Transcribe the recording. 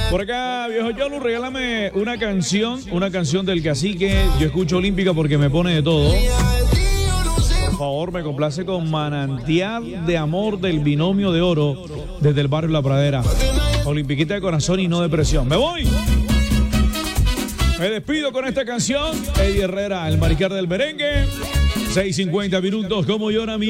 Por acá, viejo Yolu, regálame una canción del Cacique. Yo escucho Olímpica porque me pone de todo. Por favor, me complace con Manantial de Amor del Binomio de Oro desde el barrio La Pradera. Olimpiquita de corazón y no de presión. ¡Me voy! Me despido con esta canción. Eddie Herrera, el maricar del merengue. 6:50 minutos, como llora mi